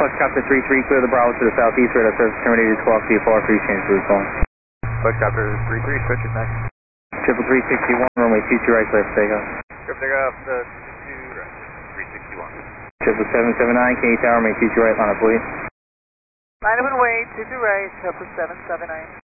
Foxtrot 33, clear the Bravo to the southeast, radar service terminated, squawk VFR, free change to the phone. Foxtrot 33, switch it next. 361, runway 22 right, left takeoff. Script takeoff, 22 right, 361. 779, K Tower, runway 22 right, line up please. Line up and wait, 22 right, 779.